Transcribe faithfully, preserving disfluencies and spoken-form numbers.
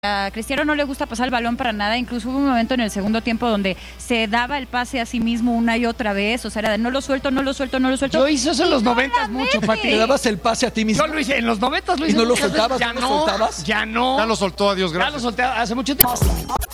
A Cristiano no le gusta pasar el balón para nada, incluso hubo un momento en el segundo tiempo donde se daba el pase a sí mismo una y otra vez, o sea, era de no lo suelto, no lo suelto, no lo suelto. Yo hice eso en los noventas mucho, Pati. ¿Le dabas el pase a ti mismo? Yo lo hice en los noventas, lo hice ¿Y no lo muchas veces. soltabas? Ya ¿No lo no, soltabas? ya no. Ya lo soltó, adiós, Ya gracias. lo solté hace mucho tiempo.